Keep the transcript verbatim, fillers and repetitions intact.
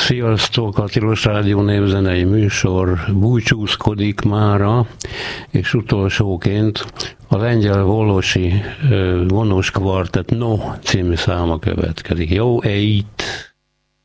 Sziasztok! A Tilos Rádió Népzenei műsor búcsúzkodik mára, és utolsóként a lengyel Volosi vonós kvartett No című száma következik. Jó, eight!